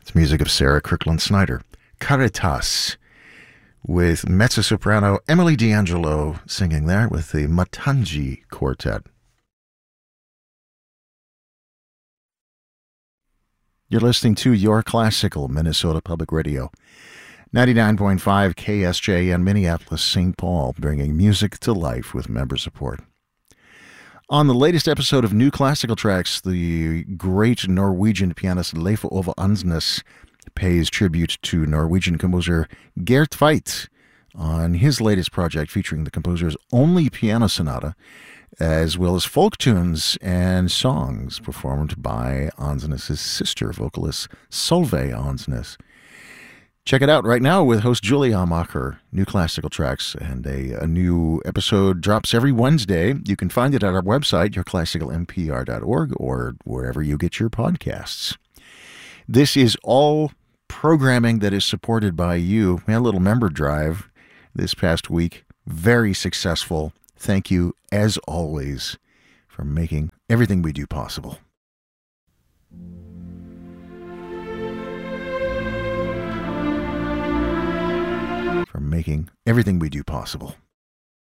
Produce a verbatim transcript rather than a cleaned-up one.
It's music of Sarah Kirkland Snyder. Caritas, with mezzo-soprano Emily D'Angelo singing there with the Matangi Quartet. You're listening to Your Classical, Minnesota Public Radio. ninety-nine point five K S J N Minneapolis, Saint Paul, bringing music to life with member support. On the latest episode of New Classical Tracks, the great Norwegian pianist Leif Ove Andsnes pays tribute to Norwegian composer Gert Tveit on his latest project featuring the composer's only piano sonata, as well as folk tunes and songs performed by Andsnes' sister vocalist Solveig Andsnes. Check it out right now with host Julie Amacher, New Classical Tracks, and a, a new episode drops every Wednesday. You can find it at our website, your classical m p r dot org, or wherever you get your podcasts. This is all programming that is supported by you. We had a little member drive this past week. Very successful. Thank you, as always, for making everything we do possible. For making everything we do possible.